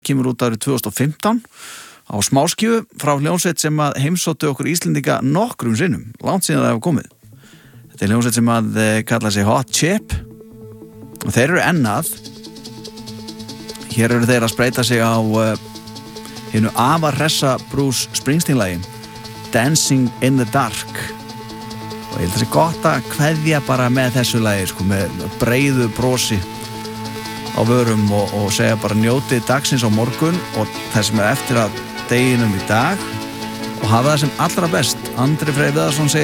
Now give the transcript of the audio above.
kemur út árið 2015 á smáskífu frá hljómsveit sem að heimsóttu okkur Íslendinga nokkrum sinnum, langt síðan það hefur komið. Þetta er hljómsveit sem að kalla sig Hot Chip og þeir eru ennað. Hér eru þeir að spreita sig á hinu afar hressa Bruce Springsteen-lagi Dancing in the Dark og ég held að það sé gott að kveðja bara með þessu lagi sko, með breiðu brosi á vörum og segja bara njótið dagsins á morgun og það sem eftir að deginum í dag og hafa það sem allra best. Andri Freyr Viðarsson segir